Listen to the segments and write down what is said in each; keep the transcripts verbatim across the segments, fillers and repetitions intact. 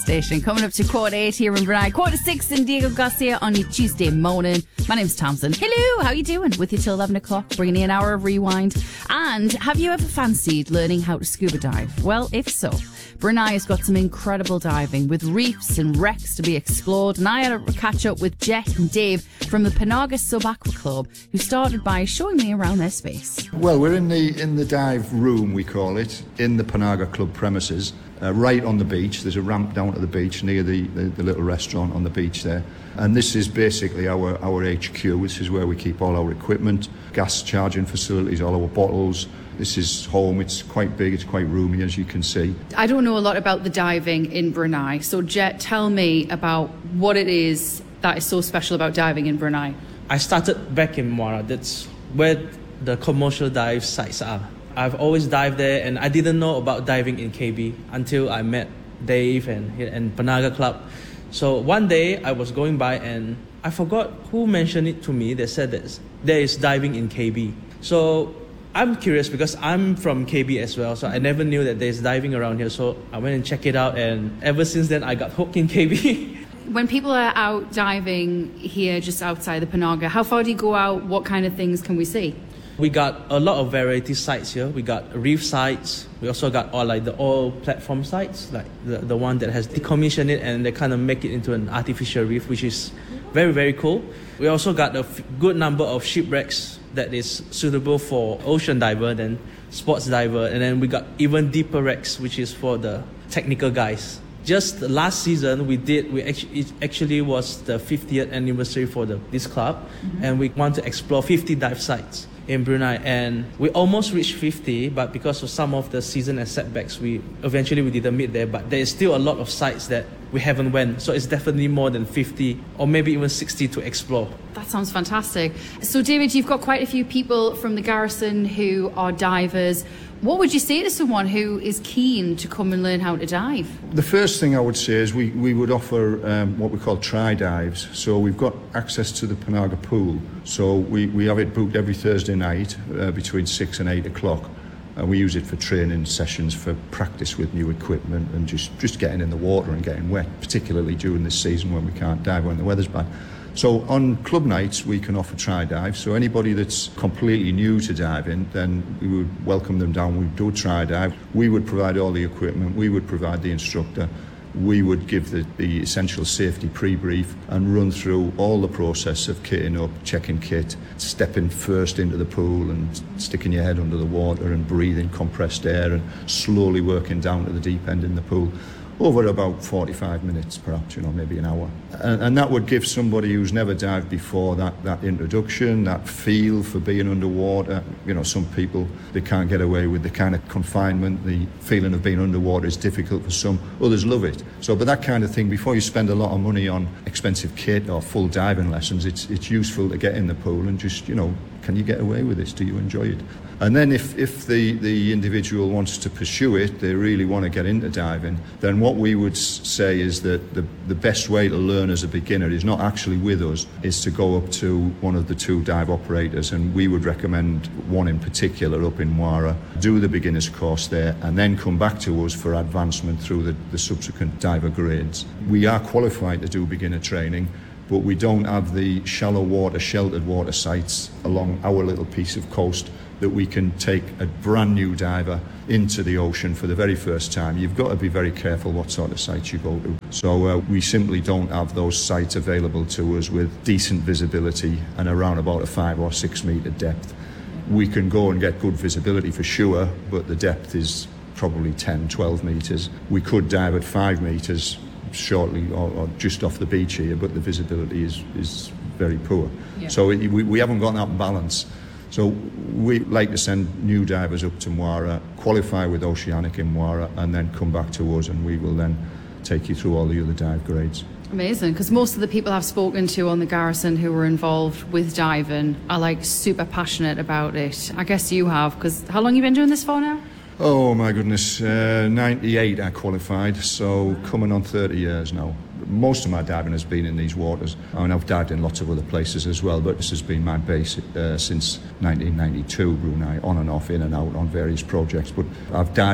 Station. Coming up to quarter eight here in Brunei, quarter six in Diego Garcia on your Tuesday morning. My name's Thompson. Hello, how you doing? With you till eleven o'clock, bringing you an hour of rewind. And have you ever fancied learning how to scuba dive? Well, if so, Brunei has got some incredible diving with reefs and wrecks to be explored. And I had a catch up with Jet and Dave from the Panaga Sub Aqua Club, who started by showing me around their space. Well, we're in the in the dive room, we call it, in the Panaga Club premises. Uh, right on the beach. There's a ramp down to the beach near the, the, the little restaurant on the beach there. And this is basically our, our H Q. This is where we keep all our equipment, gas charging facilities, all our bottles. This is home. It's quite big. It's quite roomy, as you can see. I don't know a lot about the diving in Brunei. So, Jet, tell me about what it is that is so special about diving in Brunei. I started back in Muara. That's where the commercial dive sites are. I've always dived there, and I didn't know about diving in K B until I met Dave and and Panaga Club. So one day I was going by and I forgot who mentioned it to me. They said that there is diving in K B. So I'm curious because I'm from K B as well, so I never knew that there's diving around here. So I went and checked it out, and ever since then I got hooked in K B. When people are out diving here just outside the Panaga, how far do you go out? What kind of things can we see? We got a lot of variety sites here. We got reef sites. We also got all like the oil platform sites, like the, the one that has decommissioned it and they kind of make it into an artificial reef, which is very, very cool. We also got a f- good number of shipwrecks that is suitable for ocean diver than sports diver. And then we got even deeper wrecks, which is for the technical guys. Just last season, we did, we actually, it actually was the fiftieth anniversary for the, this club. Mm-hmm. And we want to explore fifty dive sites in Brunei, and we almost reached fifty, but because of some of the season and setbacks, we eventually we didn't meet there. But there is still a lot of sites that we haven't went, so it's definitely more than fifty or maybe even sixty to explore. That sounds fantastic. So David, you've got quite a few people from the garrison who are divers. What would you say to someone who is keen to come and learn how to dive? The first thing I would say is we, we would offer um, what we call tri-dives. So we've got access to the Panaga pool. So we, we have it booked every Thursday night uh, between six and eight o'clock. And we use it for training sessions, for practice with new equipment and just, just getting in the water and getting wet, particularly during this season when we can't dive when the weather's bad. So on club nights, we can offer tri-dive. So anybody that's completely new to diving, then we would welcome them down. We'd do a tri-dive. We would provide all the equipment. We would provide the instructor. We would give the, the essential safety pre-brief and run through all the process of kitting up, checking kit, stepping first into the pool and sticking your head under the water and breathing compressed air and slowly working down to the deep end in the pool. Over about forty-five minutes, perhaps, you know, maybe an hour. And, and that would give somebody who's never dived before that, that introduction, that feel for being underwater. You know, some people, they can't get away with the kind of confinement. The feeling of being underwater is difficult for some. Others love it. So, but that kind of thing, before you spend a lot of money on expensive kit or full diving lessons, it's it's useful to get in the pool and just, you know, can you get away with this? Do you enjoy it? And then if, if the, the individual wants to pursue it, they really want to get into diving, then what we would say is that the, the best way to learn as a beginner is not actually with us, is to go up to one of the two dive operators, and we would recommend one in particular up in Muara, do the beginner's course there, and then come back to us for advancement through the, the subsequent diver grades. We are qualified to do beginner training, but we don't have the shallow water, sheltered water sites along our little piece of coast that we can take a brand new diver into the ocean for the very first time. You've got to be very careful what sort of sites you go to. So uh, we simply don't have those sites available to us with decent visibility and around about a five or six metre depth. We can go and get good visibility for sure, but the depth is probably ten, twelve metres. We could dive at five metres shortly or, or just off the beach here, but the visibility is, is very poor. Yeah. So it, we, we haven't got that balance. So we like to send new divers up to Muara, qualify with Oceanic in Muara, and then come back to us, and we will then take you through all the other dive grades. Amazing, because most of the people I've spoken to on the garrison who were involved with diving are like super passionate about it. I guess you have, because how long have you been doing this for now? Oh my goodness, uh, ninety-eight I qualified, so coming on thirty years now. Most of my diving has been in these waters. I mean, I've dived in lots of other places as well, but this has been my base uh, since nineteen ninety-two, Brunei, on and off, in and out on various projects. But I've dived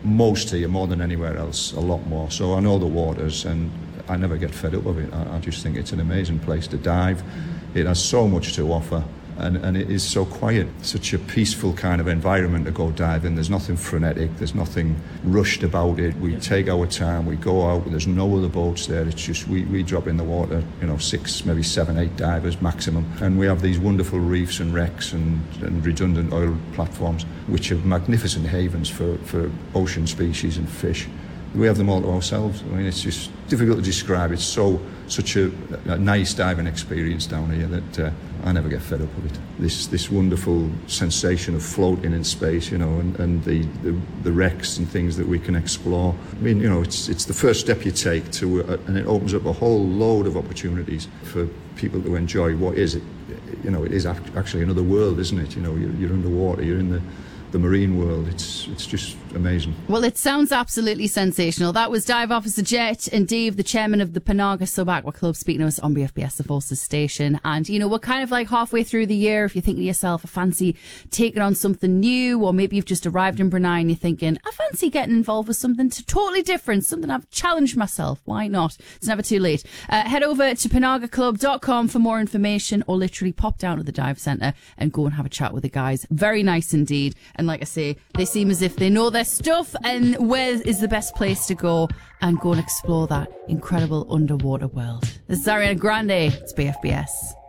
most here, more than anywhere else, a lot more. So I know the waters, and I never get fed up of it. I, I just think it's an amazing place to dive. It has so much to offer. And, and it is so quiet, such a peaceful kind of environment to go diving. There's nothing frenetic, there's nothing rushed about it. We take our time, we go out, there's no other boats there. It's just, we, we drop in the water, you know, six, maybe seven, eight divers maximum. And we have these wonderful reefs and wrecks and, and redundant oil platforms, which are magnificent havens for, for ocean species and fish. We have them all to ourselves. I mean, it's just difficult to describe. It's so such a, a nice diving experience down here that uh, I never get fed up with it. This this wonderful sensation of floating in space, you know, and, and the, the the wrecks and things that we can explore. I mean, you know, it's it's the first step you take to, uh, and it opens up a whole load of opportunities for people to enjoy what is it. You know, it is actually another world, isn't it? You know, you're, you're underwater, you're in the the marine world. It's it's just amazing. Well, it sounds absolutely sensational. That was Dive Officer Jet and Dave, the chairman of the Panaga Sub-Aqua Club, speaking to us on B F B S The Forces Station. And, you know, we're kind of like halfway through the year. If you're thinking to yourself, I fancy taking on something new, or maybe you've just arrived in Brunei and you're thinking, I fancy getting involved with something totally different, something I've challenged myself. Why not? It's never too late. Uh, head over to panaga club dot com for more information, or literally pop down to the dive centre and go and have a chat with the guys. Very nice indeed. And like I say, they seem as if they know their stuff and where is the best place to go and go and explore that incredible underwater world. This is Ariana Grande. It's B F B S.